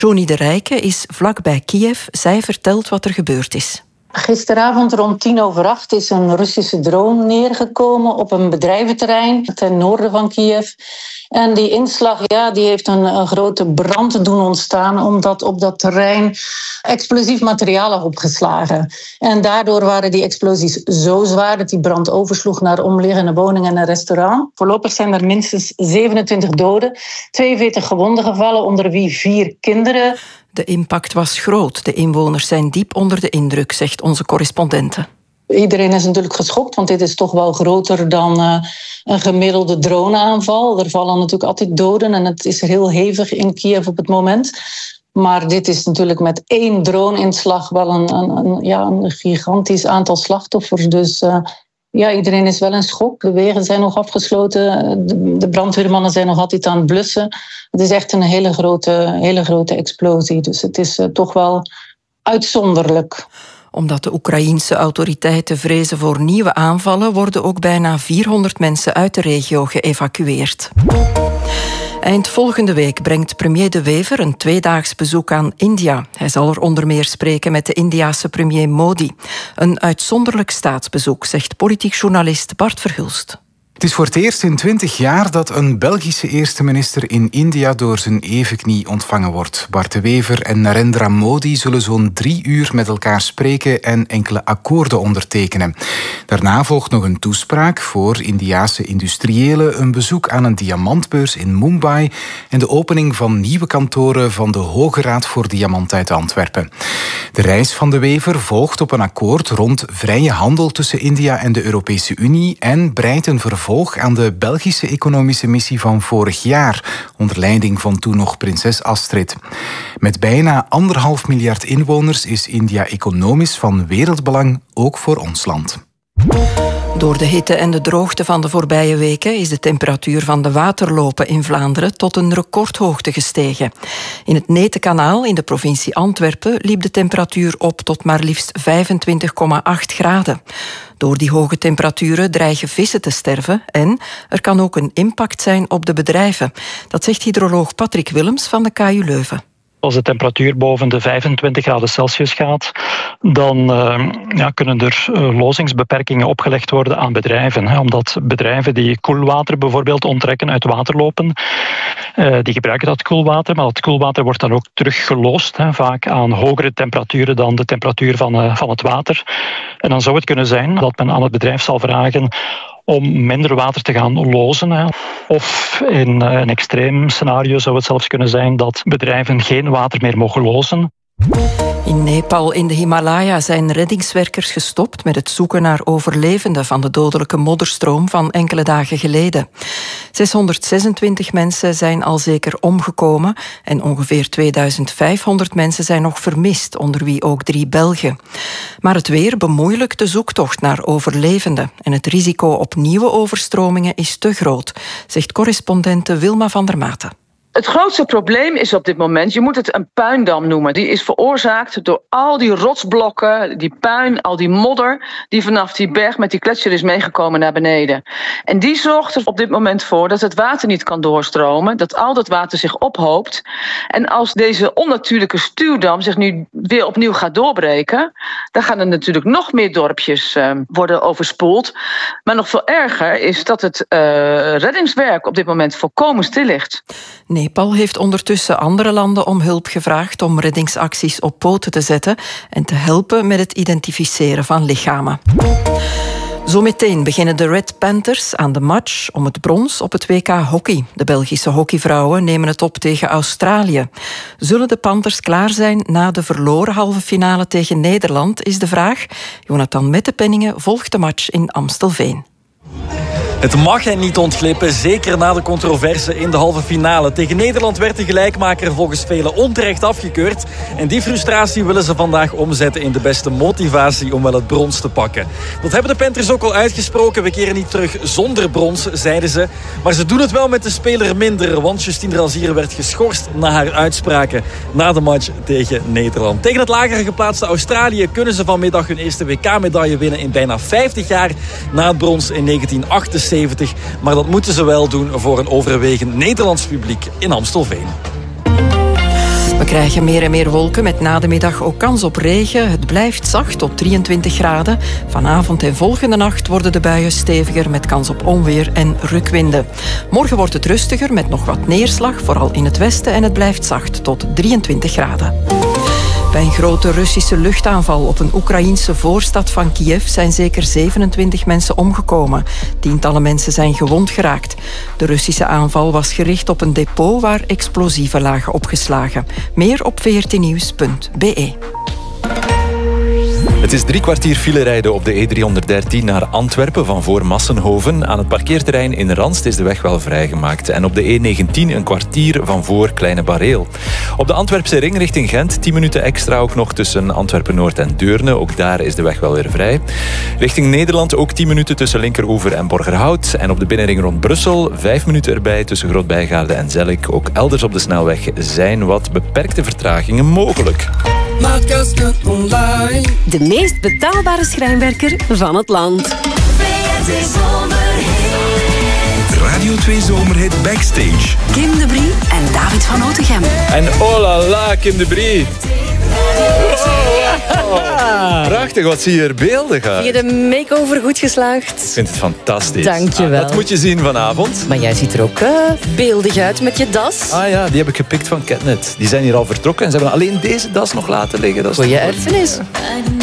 Joni de Rijke is vlakbij Kiev. Zij vertelt wat er gebeurd is. Gisteravond rond 7:50 is een Russische drone neergekomen op een bedrijventerrein ten noorden van Kiev. En die inslag die heeft een grote brand doen ontstaan, omdat op dat terrein explosief materiaal lag opgeslagen. En daardoor waren die explosies zo zwaar dat die brand oversloeg naar omliggende woningen en een restaurant. Voorlopig zijn er minstens 27 doden, 42 gewonden gevallen, onder wie 4 kinderen. De impact was groot. De inwoners zijn diep onder de indruk, zegt onze correspondente. Iedereen is natuurlijk geschokt, want dit is toch wel groter dan een gemiddelde droneaanval. Er vallen natuurlijk altijd doden en het is heel hevig in Kiev op het moment. Maar dit is natuurlijk met 1 drone-inslag wel een gigantisch aantal slachtoffers. Dus iedereen is wel in schok. De wegen zijn nog afgesloten. De brandweermannen zijn nog altijd aan het blussen. Het is echt een hele grote explosie. Dus het is toch wel uitzonderlijk. Omdat de Oekraïense autoriteiten vrezen voor nieuwe aanvallen, worden ook bijna 400 mensen uit de regio geëvacueerd. Eind volgende week brengt premier De Wever een 2-daags bezoek aan India. Hij zal er onder meer spreken met de Indiase premier Modi. Een uitzonderlijk staatsbezoek, zegt politiek journalist Bart Verhulst. Het is voor het eerst in 20 jaar dat een Belgische eerste minister in India door zijn evenknie ontvangen wordt. Bart De Wever en Narendra Modi zullen zo'n 3 uur met elkaar spreken en enkele akkoorden ondertekenen. Daarna volgt nog een toespraak voor Indiase industriëlen, een bezoek aan een diamantbeurs in Mumbai en de opening van nieuwe kantoren van de Hoge Raad voor Diamant uit Antwerpen. De reis van De Wever volgt op een akkoord rond vrije handel tussen India en de Europese Unie en breidt een vervolg aan de Belgische economische missie van vorig jaar, onder leiding van toen nog prinses Astrid. Met bijna 1,5 miljard inwoners is India economisch van wereldbelang, ook voor ons land. Door de hitte en de droogte van de voorbije weken is de temperatuur van de waterlopen in Vlaanderen tot een recordhoogte gestegen. In het Netenkanaal in de provincie Antwerpen liep de temperatuur op tot maar liefst 25,8 graden. Door die hoge temperaturen dreigen vissen te sterven en er kan ook een impact zijn op de bedrijven. Dat zegt hydroloog Patrick Willems van de KU Leuven. Als de temperatuur boven de 25 graden Celsius gaat, dan kunnen er lozingsbeperkingen opgelegd worden aan bedrijven. Omdat bedrijven die koelwater bijvoorbeeld onttrekken uit waterlopen, die gebruiken dat koelwater, maar dat koelwater wordt dan ook teruggeloosd, vaak aan hogere temperaturen dan de temperatuur van het water. En dan zou het kunnen zijn dat men aan het bedrijf zal vragen om minder water te gaan lozen. Of in een extreem scenario zou het zelfs kunnen zijn dat bedrijven geen water meer mogen lozen. In Nepal in de Himalaya zijn reddingswerkers gestopt met het zoeken naar overlevenden van de dodelijke modderstroom van enkele dagen geleden. 626 mensen zijn al zeker omgekomen en ongeveer 2500 mensen zijn nog vermist, onder wie ook 3 Belgen. Maar het weer bemoeilijkt de zoektocht naar overlevenden en het risico op nieuwe overstromingen is te groot, zegt correspondente Wilma van der Maten. Het grootste probleem is op dit moment, je moet het een puindam noemen. Die is veroorzaakt door al die rotsblokken, die puin, al die modder die vanaf die berg met die gletsjer is meegekomen naar beneden. En die zorgt er op dit moment voor dat het water niet kan doorstromen, dat al dat water zich ophoopt. En als deze onnatuurlijke stuwdam zich nu weer opnieuw gaat doorbreken, dan gaan er natuurlijk nog meer dorpjes worden overspoeld. Maar nog veel erger is dat het reddingswerk op dit moment volkomen stil ligt. Nepal heeft ondertussen andere landen om hulp gevraagd om reddingsacties op poten te zetten en te helpen met het identificeren van lichamen. Zometeen beginnen de Red Panthers aan de match om het brons op het WK hockey. De Belgische hockeyvrouwen nemen het op tegen Australië. Zullen de Panthers klaar zijn na de verloren halve finale tegen Nederland, is de vraag. Jonathan Mettepenningen volgt de match in Amstelveen. Het mag hen niet ontglippen, zeker na de controverse in de halve finale. Tegen Nederland werd de gelijkmaker volgens velen onterecht afgekeurd. En die frustratie willen ze vandaag omzetten in de beste motivatie om wel het brons te pakken. Dat hebben de Panthers ook al uitgesproken. We keren niet terug zonder brons, zeiden ze. Maar ze doen het wel met de speler minder, want Justine Razier werd geschorst na haar uitspraken na de match tegen Nederland. Tegen het lager geplaatste Australië kunnen ze vanmiddag hun eerste WK-medaille winnen in bijna 50 jaar na het brons in 1978. Maar dat moeten ze wel doen voor een overwegend Nederlands publiek in Amstelveen. We krijgen meer en meer wolken met na de middag ook kans op regen. Het blijft zacht tot 23 graden. Vanavond en volgende nacht worden de buien steviger met kans op onweer en rukwinden. Morgen wordt het rustiger met nog wat neerslag, vooral in het westen, en het blijft zacht tot 23 graden. Bij een grote Russische luchtaanval op een Oekraïense voorstad van Kiev zijn zeker 27 mensen omgekomen. Tientallen mensen zijn gewond geraakt. De Russische aanval was gericht op een depot waar explosieven lagen opgeslagen. Meer op vrtnieuws.be. Het is 3 kwartier filerijden op de E313 naar Antwerpen van voor Massenhoven. Aan het parkeerterrein in Ranst is de weg wel vrijgemaakt. En op de E19 een kwartier van voor Kleine Bareel. Op de Antwerpse ring richting Gent 10 minuten extra ook nog tussen Antwerpen-Noord en Deurne. Ook daar is de weg wel weer vrij. Richting Nederland ook 10 minuten tussen Linkeroever en Borgerhout. En op de binnenring rond Brussel 5 minuten erbij tussen Groot-Bijgaarde en Zellik. Ook elders op de snelweg zijn wat beperkte vertragingen mogelijk. De meest betaalbare schrijnwerker van het land. Radio 2 Zomerhit Backstage. Kim de Brie en David van Otegem. En oh la la, Kim de Brie. Prachtig, wat zie je er beeldig uit. Heb je de make-over goed geslaagd? Ik vind het fantastisch. Dank je wel. Dat moet je zien vanavond. Maar jij ziet er ook beeldig uit met je das. Ah ja, die heb ik gepikt van Catnet. Die zijn hier al vertrokken en ze hebben alleen deze das nog laten liggen. Goeie erfenis.